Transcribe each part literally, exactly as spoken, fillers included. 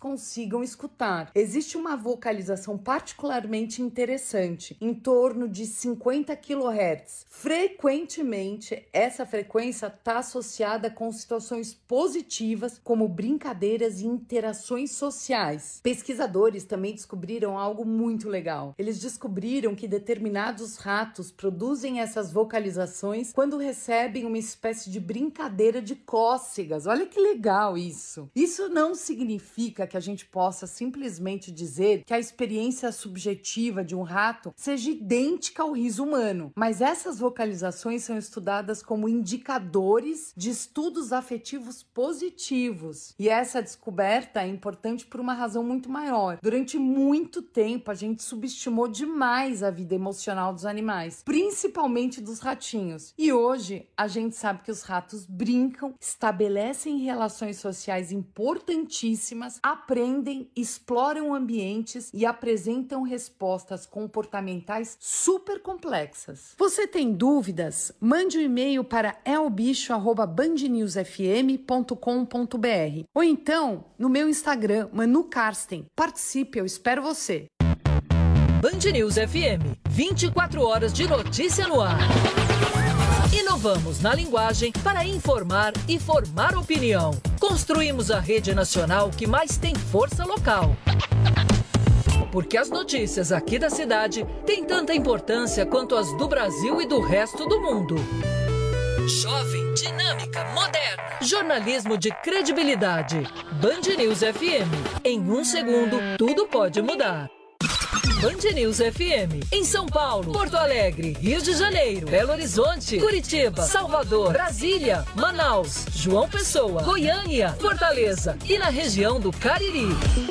consigam escutar. Existe uma vocalização particularmente interessante, em torno de cinquenta quilohertz. Frequentemente, essa frequência está associada com situações positivas, como brincadeiras e interações sociais. Pesquisadores também descobriram algo muito legal. Eles descobriram que determinados ratos produzem essas vocalizações quando recebem uma espécie de brincadeira de cócegas. Olha que legal isso! Isso não significa que a gente possa simplesmente dizer que a experiência subjetiva de um rato seja idêntica ao riso humano, mas essas vocalizações são estudadas como indicadores de estudos afetivos positivos. E essa descoberta é importante por uma razão muito maior. Durante muito tempo, a gente subestimou demais a vida emocional dos animais, principalmente dos ratinhos. E hoje, a gente sabe que os ratos brincam, estabelecem relações sociais importantíssimas, aprendem, exploram ambientes e apresentam respostas comportamentais super complexas. Você tem dúvidas? Mande um e-mail para elbicho arroba band news f m ponto com ponto b r ou então no meu Instagram, Manu Karsten. Participe, eu espero você. Band News F M, vinte e quatro horas de notícia no ar. Inovamos na linguagem para informar e formar opinião. Construímos a rede nacional que mais tem força local. Porque as notícias aqui da cidade têm tanta importância quanto as do Brasil e do resto do mundo. Jovem, dinâmica, moderna. Jornalismo de credibilidade. Band News F M. Em um segundo, tudo pode mudar. Band News F M. Em São Paulo, Porto Alegre, Rio de Janeiro, Belo Horizonte, Curitiba, Salvador, Brasília, Manaus, João Pessoa, Goiânia, Fortaleza e na região do Cariri.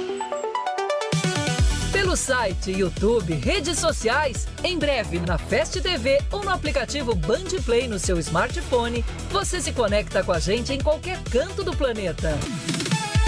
Pelo site, YouTube, redes sociais, em breve na Fast T V ou no aplicativo Band Play no seu smartphone, você se conecta com a gente em qualquer canto do planeta.